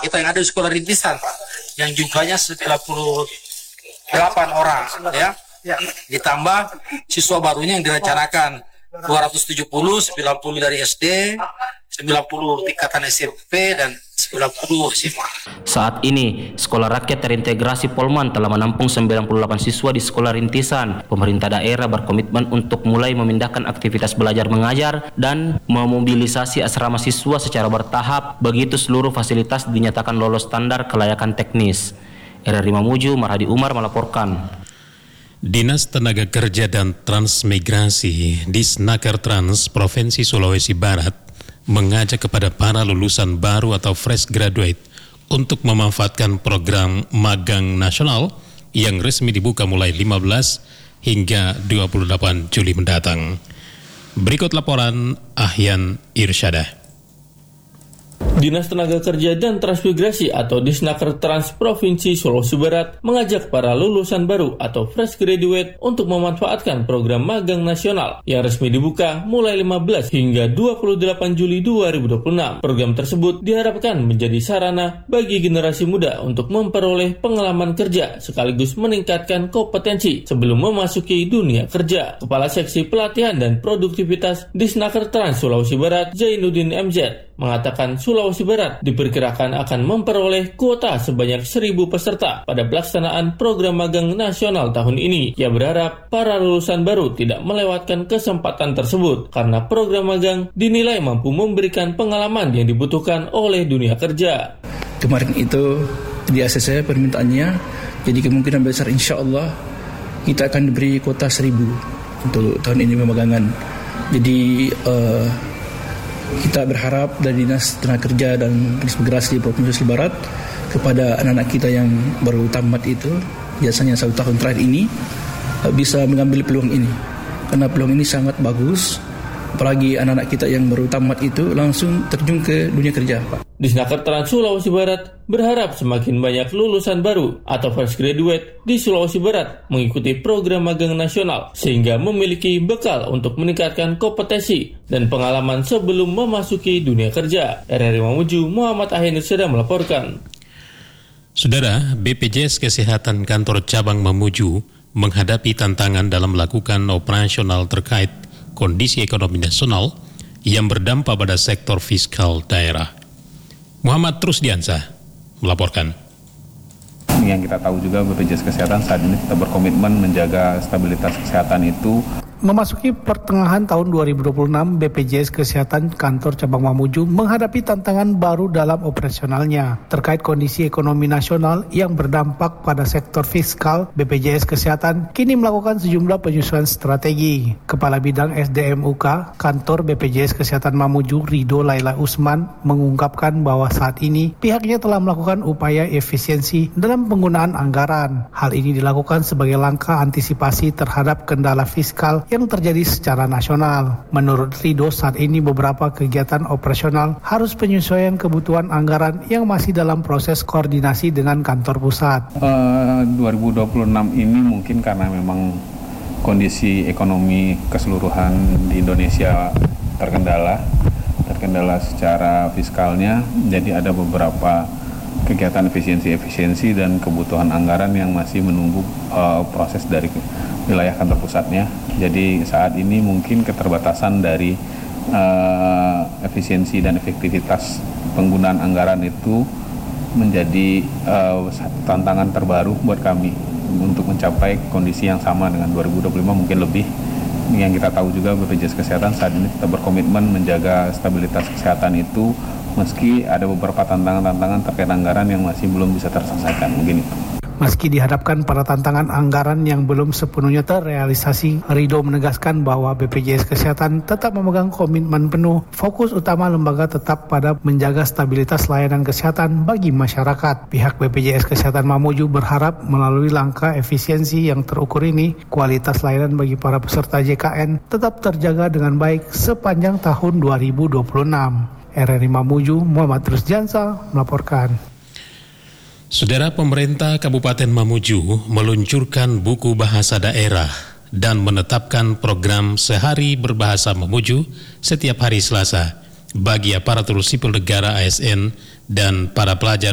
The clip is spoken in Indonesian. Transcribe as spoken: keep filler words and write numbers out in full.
kita yang ada di sekolah rintisan, Pak, yang jumlahnya sembilan puluh delapan orang, ya. Ya. Ditambah siswa barunya yang direncanakan dua ratus tujuh puluh, sembilan puluh dari S D, sembilan puluh tingkatan S M P, dan sembilan puluh S M A. Saat ini, Sekolah Rakyat Terintegrasi Polman telah menampung sembilan puluh delapan siswa di sekolah rintisan. Pemerintah daerah berkomitmen untuk mulai memindahkan aktivitas belajar mengajar dan memobilisasi asrama siswa secara bertahap begitu seluruh fasilitas dinyatakan lolos standar kelayakan teknis. R R I Mamuju, Marhadi Umar melaporkan. Dinas Tenaga Kerja dan Transmigrasi Disnaker Trans Provinsi Sulawesi Barat mengajak kepada para lulusan baru atau fresh graduate untuk memanfaatkan program magang nasional yang resmi dibuka mulai lima belas hingga dua puluh delapan Juli mendatang. Berikut laporan Ahyan Irsyadah. Dinas Tenaga Kerja dan Transmigrasi atau Disnaker Trans Provinsi Sulawesi Barat mengajak para lulusan baru atau fresh graduate untuk memanfaatkan program magang nasional yang resmi dibuka mulai lima belas hingga dua puluh delapan Juli dua ribu dua puluh enam. Program tersebut diharapkan menjadi sarana bagi generasi muda untuk memperoleh pengalaman kerja sekaligus meningkatkan kompetensi sebelum memasuki dunia kerja. Kepala Seksi Pelatihan dan Produktivitas Disnaker Trans Sulawesi Barat, Zainuddin M Z, mengatakan Sulawesi Barat diperkirakan akan memperoleh kuota sebanyak seribu peserta pada pelaksanaan program magang nasional tahun ini. Ia berharap para lulusan baru tidak melewatkan kesempatan tersebut karena program magang dinilai mampu memberikan pengalaman yang dibutuhkan oleh dunia kerja. Kemarin itu di A C C permintaannya, jadi kemungkinan besar insya Allah kita akan diberi kuota seribu untuk tahun ini pemagangan. Jadi uh, kita berharap dari Dinas Tenaga Kerja dan Transmigrasi Provinsi Sulawesi Barat kepada anak-anak kita yang baru tamat itu, biasanya satu tahun terakhir ini, bisa mengambil peluang ini. Karena peluang ini sangat bagus, apalagi anak-anak kita yang baru tamat itu langsung terjun ke dunia kerja, Pak. Disnaker Trans Sulawesi Barat berharap semakin banyak lulusan baru atau fresh graduate di Sulawesi Barat mengikuti program magang nasional sehingga memiliki bekal untuk meningkatkan kompetensi dan pengalaman sebelum memasuki dunia kerja. R R I Mamuju, Muhammad Ahyan Irsyadah melaporkan. Saudara, B P J S Kesehatan Kantor Cabang Mamuju menghadapi tantangan dalam melakukan operasional terkait kondisi ekonomi nasional yang berdampak pada sektor fiskal daerah. Muhammad Rusdiansah melaporkan. Yang kita tahu juga B P J S Kesehatan saat ini tetap berkomitmen menjaga stabilitas kesehatan itu. Memasuki pertengahan tahun dua ribu dua puluh enam, B P J S Kesehatan Kantor Cabang Mamuju menghadapi tantangan baru dalam operasionalnya. Terkait kondisi ekonomi nasional yang berdampak pada sektor fiskal, B P J S Kesehatan kini melakukan sejumlah penyesuaian strategi. Kepala Bidang S D M U K Kantor B P J S Kesehatan Mamuju, Rido Laila Usman, mengungkapkan bahwa saat ini pihaknya telah melakukan upaya efisiensi dalam penggunaan anggaran. Hal ini dilakukan sebagai langkah antisipasi terhadap kendala fiskal yang terjadi secara nasional. Menurut Rido, saat ini beberapa kegiatan operasional harus penyesuaian kebutuhan anggaran yang masih dalam proses koordinasi dengan kantor pusat. Uh, dua ribu dua puluh enam ini mungkin karena memang kondisi ekonomi keseluruhan di Indonesia terkendala, terkendala secara fiskalnya, jadi ada beberapa kegiatan efisiensi-efisiensi dan kebutuhan anggaran yang masih menunggu uh, proses dari wilayah kantor pusatnya. Jadi saat ini mungkin keterbatasan dari uh, efisiensi dan efektivitas penggunaan anggaran itu menjadi uh, tantangan terbaru buat kami untuk mencapai kondisi yang sama dengan dua ribu dua puluh lima, mungkin lebih. Yang kita tahu juga B P J S Kesehatan saat ini tetap berkomitmen menjaga stabilitas kesehatan itu meski ada beberapa tantangan-tantangan terkait anggaran yang masih belum bisa terselesaikan. Mungkin itu. Meski dihadapkan pada tantangan anggaran yang belum sepenuhnya terrealisasi, Rido menegaskan bahwa B P J S Kesehatan tetap memegang komitmen penuh. Fokus utama lembaga tetap pada menjaga stabilitas layanan kesehatan bagi masyarakat. Pihak B P J S Kesehatan Mamuju berharap melalui langkah efisiensi yang terukur ini, kualitas layanan bagi para peserta J K N tetap terjaga dengan baik sepanjang tahun dua ribu dua puluh enam. R R I Mamuju, Muhammad Rusdiansah melaporkan. Saudara, pemerintah Kabupaten Mamuju meluncurkan buku bahasa daerah dan menetapkan program sehari berbahasa Mamuju setiap hari Selasa bagi aparatur sipil negara A S N dan para pelajar